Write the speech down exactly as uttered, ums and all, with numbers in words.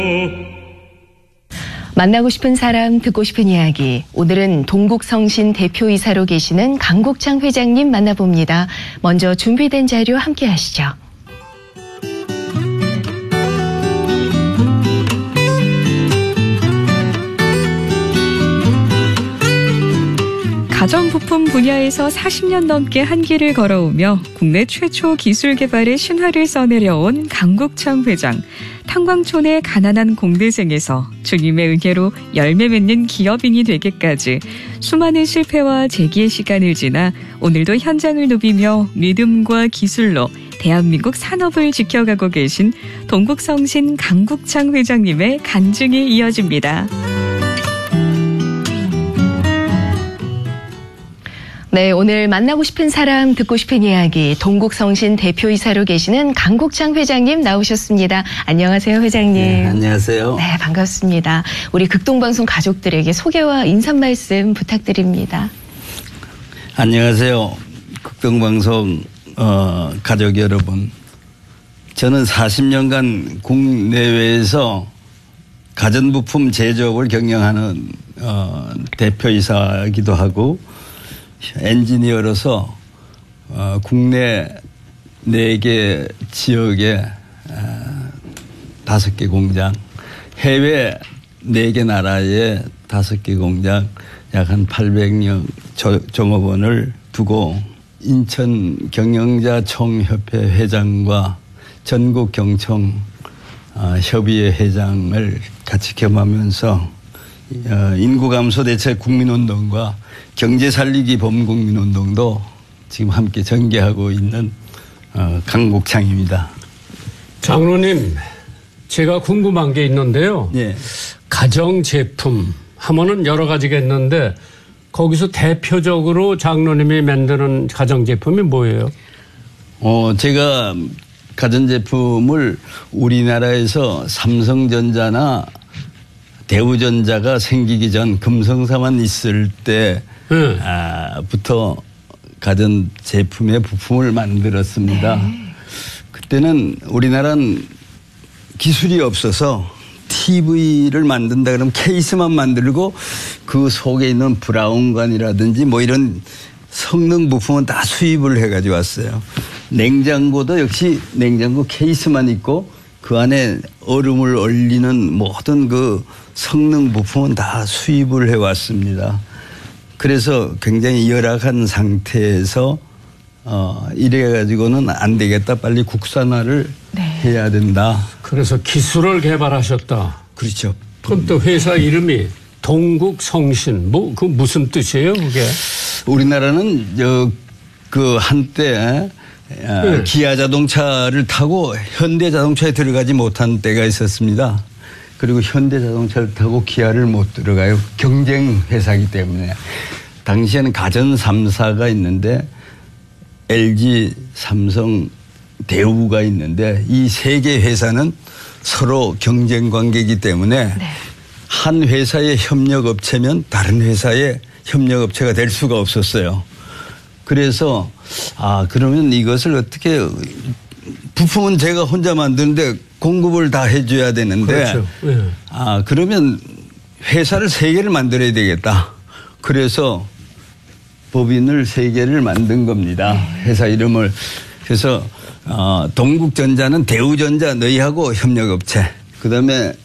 만나고 싶은 사람, 듣고 싶은 이야기. 오늘은 동국성신 대표이사로 계시는 강국창 회장님 만나봅니다. 먼저 준비된 자료 함께 하시죠. 가전부품 분야에서 사십 년 넘게 한 길을 걸어오며 국내 최초 기술 개발의 신화를 써내려온 강국창 회장. 탄광촌의 가난한 공대생에서 주님의 은혜로 열매 맺는 기업인이 되기까지 수많은 실패와 재기의 시간을 지나 오늘도 현장을 누비며 믿음과 기술로 대한민국 산업을 지켜가고 계신 동국성신 강국창 회장님의 간증이 이어집니다. 네, 오늘 만나고 싶은 사람, 듣고 싶은 이야기, 동국성신 대표이사로 계시는 강국창 회장님 나오셨습니다. 안녕하세요, 회장님. 네, 안녕하세요. 네, 반갑습니다. 우리 극동방송 가족들에게 소개와 인사 말씀 부탁드립니다. 안녕하세요. 극동방송 어, 가족 여러분. 저는 사십 년간 국내외에서 가전부품 제조업을 경영하는 어, 대표이사이기도 하고 엔지니어로서 어, 국내 네 개 지역에 다섯 개 공장, 해외 네 개 나라에 다섯 개 공장, 약 한 팔백 명 종업원을 두고 인천 경영자 총협회 회장과 전국 경청 어, 협의회 회장을 같이 겸하면서 어, 인구 감소 대책 국민운동과 경제 살리기 범국민운동도 지금 함께 전개하고 있는 어, 강국창입니다. 장로님, 제가 궁금한 게 있는데요. 네. 가정제품 하면은 여러 가지가 있는데 거기서 대표적으로 장로님이 만드는 가정제품이 뭐예요? 어, 제가 가전제품을 우리나라에서 삼성전자나 대우전자가 생기기 전 금성사만 있을 때부터 네. 가전제품의 부품을 만들었습니다. 네. 그때는 우리나라는 기술이 없어서 티비를 만든다 그러면 케이스만 만들고 그 속에 있는 브라운관이라든지 뭐 이런 성능 부품은 다 수입을 해가지고 왔어요. 냉장고도 역시 냉장고 케이스만 있고 그 안에 얼음을 얼리는 모든 그 성능 부품은 다 수입을 해왔습니다. 그래서 굉장히 열악한 상태에서 어, 이래가지고는 안 되겠다. 빨리 국산화를 네. 해야 된다. 그래서 기술을 개발하셨다. 그렇죠. 그럼 또 회사 이름이 동국성신. 뭐, 그 무슨 뜻이에요, 그게? 우리나라는 저, 그 한때 네. 기아 자동차를 타고 현대 자동차에 들어가지 못한 때가 있었습니다. 그리고 현대 자동차를 타고 기아를 못 들어가요. 경쟁 회사이기 때문에. 당시에는 가전 삼 사가 있는데 엘지, 삼성, 대우가 있는데 이 세 개 회사는 서로 경쟁 관계이기 때문에 네. 한 회사의 협력업체면 다른 회사의 협력업체가 될 수가 없었어요. 그래서 아 그러면 이것을 어떻게 부품은 제가 혼자 만드는데 공급을 다 해줘야 되는데 그렇죠. 네. 아 그러면 회사를 세 개를 만들어야 되겠다. 그래서 법인을 세 개를 만든 겁니다. 회사 이름을. 그래서 어, 동국전자는 대우전자 너희하고 협력업체. 그다음에